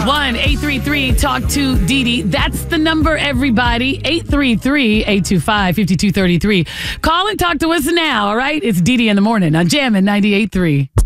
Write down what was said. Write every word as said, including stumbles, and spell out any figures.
one eight three three talk to Dee Dee. That's the number, everybody. eight three three, eight two five, five two three three. Call and talk to us now, all right? It's Dee Dee in the morning on Jammin' ninety-eight point three.